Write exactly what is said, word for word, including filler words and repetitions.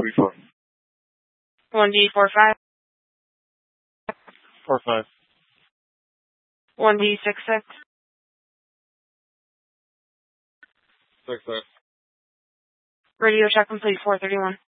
three four. one D four five. four five. one D six six. six six. Radio check complete four thirty-one.